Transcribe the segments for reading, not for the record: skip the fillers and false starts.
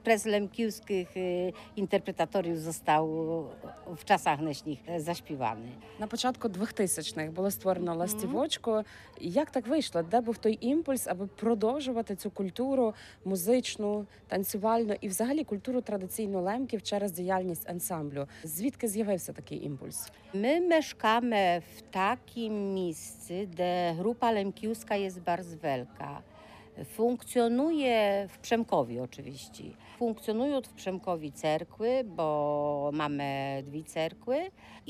przez Lemkiuskich interpretatoriów został w czasach dнешніх заспіваний. На початку 2000-х було створено ластівочку. Як так вийшло? Де був той імпульс, аби продовжувати цю культуру музичну, танцювальну і взагалі культуру традиційну лемків через діяльність ансамблю? Звідки з'явився такий імпульс? My mieszkamy w takim miejscu, gdzie grupa lemkiuska jest bardzo wielka. Funkcjonuje w Przemkowie oczywiście. Funkcjonują w Przemkowie cerkwy, bo mamy dwie cerkwy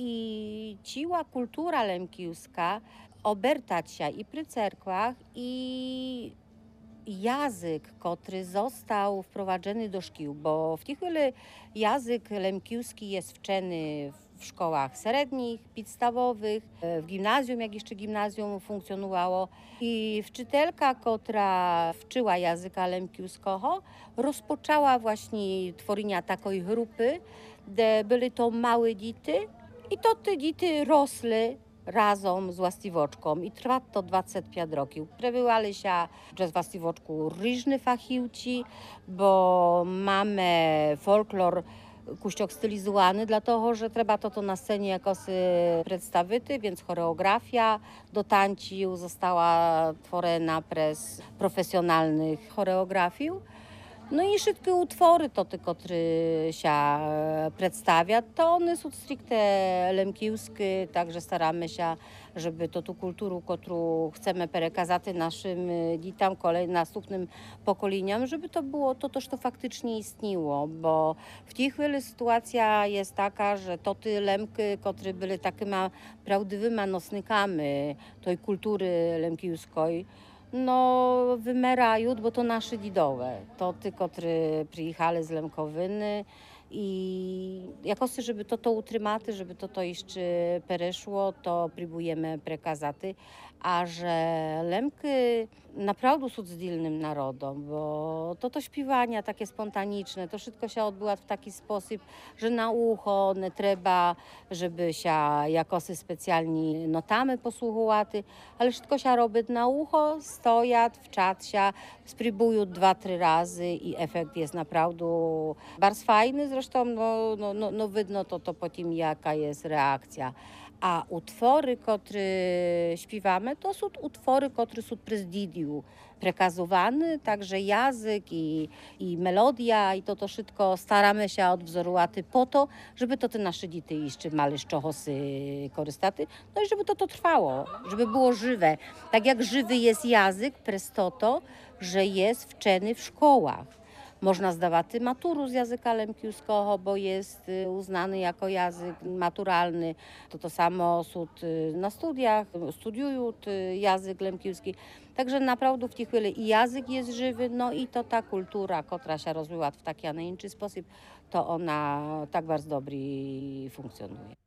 i ciła kultura lemkiuska obertać się i przy cerkwach i język, który został wprowadzony do szkół, bo w tej chwili język lemkiuski jest wczony w szkołach średnich, podstawowych, w gimnazjum, jak jeszcze gimnazjum funkcjonowało. I wczytelka, która wczyła języka lemkiuskiego, rozpoczęła właśnie tworzenie takiej grupy, gdzie były to małe dzieci i to te dzieci rosły razem z właściwoczką i trwa to 25 roków. Przebywały się przez właściwoczku różni fachiwci, bo mamy folklor kuściok stylizowany, dlatego że trzeba to na scenie jakoś przedstawić, więc choreografia do tańcu została tworzona przez profesjonalnych choreografów. No i wszystkie utwory, które się przedstawia, to one są stricte lemkiuskie, także staramy się, żeby to tu kulturę, którą chcemy przekazać naszym dzieciom, następnym pokoleniom, żeby to było to, co faktycznie istniło, bo w tej chwili sytuacja jest taka, że to te lemki, które były takimi prawdziwymi nosnikami tej kultury lemkiuskiej, no wymierają, bo to nasze dzidowe, to ty, którzy przyjechali z Lemkowiny i jakoś, żeby to utrzymać, żeby to jeszcze przeszło, to próbujemy przekazać, a że Lemki naprawdę są zdolnym narodem, bo to śpiewanie takie spontaniczne, to wszystko się odbywa w taki sposób, że na ucho nie trzeba, żeby się jakoś specjalnie notami posłuchać, ale wszystko się robi na ucho, stoją, wczat się, spróbują 2-3 razy i efekt jest naprawdę bardzo fajny, zresztą no widno to po tym, jaka jest reakcja. A utwory, które śpiewamy, to są utwory, które są przez Didiu przekazywane, także język i melodia i to wszystko staramy się odwzorować po to, żeby to te nasze dzieci jeszcze mieli z czego korzystać, no i żeby to trwało, żeby było żywe. Tak jak żywy jest język przez to, że jest wczony w szkołach. Można zdawać maturę z języka lemkiuskiego, bo jest uznany jako język maturalny. To samo są na studiach, studiują język lemkiuski. Także naprawdę w tej chwili i język jest żywy, no i to ta kultura, która się rozwija w taki, a nie inny sposób, to ona tak bardzo dobrze funkcjonuje.